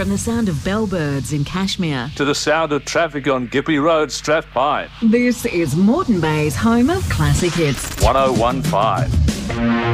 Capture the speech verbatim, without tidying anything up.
From the sound of bellbirds in Kashmir to the sound of traffic on Gippy Road, Strathpine. This is Moreton Bay's home of classic hits. one oh one point five.